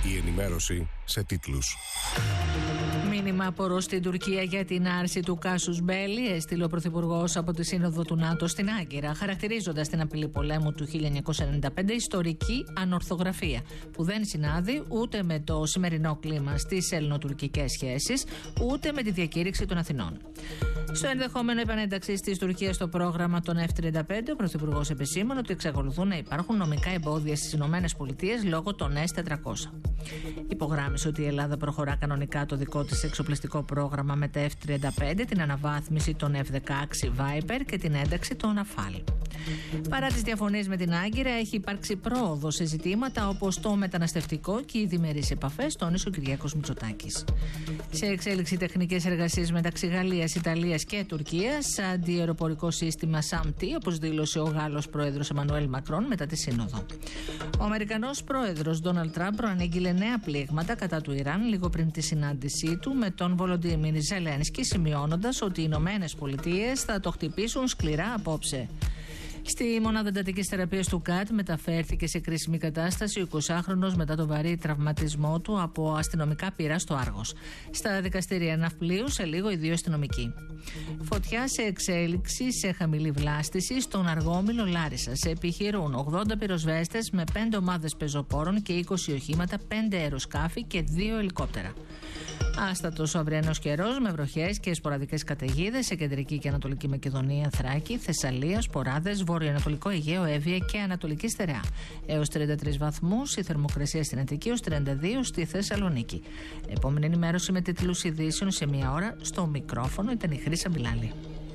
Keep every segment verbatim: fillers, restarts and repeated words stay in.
Η ενημέρωση σε τίτλους. Μήνυμα πορώ στην Τουρκία για την άρση του κάσους μπέλι έστειλε ο Πρωθυπουργός από τη Σύνοδο του ΝΑΤΟ στην Άγκυρα, χαρακτηρίζοντας την απειλή πολέμου του χίλια εννιακόσια ενενήντα πέντε ιστορική ανορθογραφία, που δεν συνάδει ούτε με το σημερινό κλίμα στις ελληνοτουρκικές σχέσεις, ούτε με τη διακήρυξη των Αθηνών. Στο ενδεχόμενο επανένταξη τη Τουρκία στο πρόγραμμα των εφ τριάντα πέντε, ο Πρωθυπουργός επεσήμανε ότι εξακολουθούν να υπάρχουν νομικά εμπόδια στις ΗΠΑ λόγω των ες τετρακόσια. Υπογράμμισε ότι η Ελλάδα προχωρά κανονικά το δικό της εξοπλιστικό πρόγραμμα με τα εφ τριάντα πέντε, την αναβάθμιση των εφ δεκαέξι Viper και την ένταξη των Rafale. Παρά τις διαφωνίες με την Άγκυρα, έχει υπάρξει πρόοδο σε ζητήματα όπως το μεταναστευτικό και οι διμερείς επαφές, τόνισε ο Κυριάκος Μητσοτάκης. Σε εξέλιξη τεχνικές εργασίες μεταξύ Γαλλίας, Ιταλίας και Τουρκίας, αντιαεροπορικό σύστημα ΣΑΜ-Τ, όπως δήλωσε ο Γάλλος πρόεδρος Εμμανουέλ Μακρόν μετά τη Σύνοδο. Ο Αμερικανός πρόεδρος Ντόναλντ Τραμπ προανήγγειλε νέα πλήγματα κατά του Ιράν λίγο πριν τη συνάντησή του με τον Βολοντίμιρ Ζελένσκι, σημειώνοντας ότι οι Ηνωμένες Πολιτείες θα το χτυπήσουν σκληρά απόψε. Στη μονάδα εντατικής θεραπείας του ΚΑΤ μεταφέρθηκε σε κρίσιμη κατάσταση ο εικοσάχρονος μετά το βαρύ τραυματισμό του από αστυνομικά πυρά στο Άργος. Στα δικαστήρια ναυπλίου σε λίγο οι δύο αστυνομικοί. Φωτιά σε εξέλιξη σε χαμηλή βλάστηση στον Αργόμηλο Λάρισα. Σε επιχειρούν ογδόντα πυροσβέστες με πέντε ομάδες πεζοπόρων και είκοσι οχήματα, πέντε αεροσκάφη και δύο ελικόπτερα. Άστατος ο αυριανός καιρός με βροχές και σποραδικές καταιγίδες σε κεντρική και ανατολική Μακεδονία, Θράκη, Θεσσαλία, Σποράδες, βορειοανατολικό Αιγαίο, Εύβοια και Ανατολική Στερεά. Έως τριάντα τρεις βαθμούς η θερμοκρασία στην Αττική, έως τριάντα δύο στη Θεσσαλονίκη. Επόμενη ενημέρωση με τίτλους ειδήσεων σε μία ώρα. Στο μικρόφωνο ήταν η Χρύσα Μπιλάλη.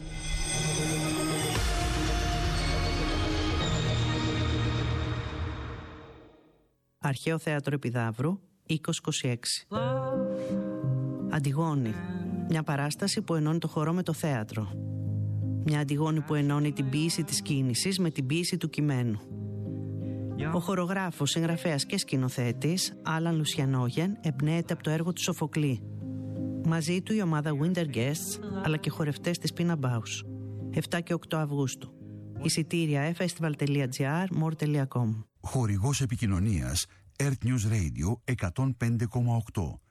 Αρχαίο Θέατρο Επιδαύρου, είκοσι είκοσι έξι. Αντιγόνη. Μια παράσταση που ενώνει το χορό με το θέατρο. Μια Αντιγόνη που ενώνει την ποίηση της κίνησης με την ποίηση του κειμένου. Ο χορογράφος, συγγραφέας και σκηνοθέτης Άλαν Λουσιανόγεν εμπνέεται από το έργο του Σοφοκλή. Μαζί του η ομάδα Winter Guests αλλά και χορευτές της Pina Bausch. επτά και οκτώ Αυγούστου. Εισιτήρια e festival τελεία gr, more τελεία com. Χορηγός επικοινωνίας Earth News Radio εκατόν πέντε κόμμα οκτώ.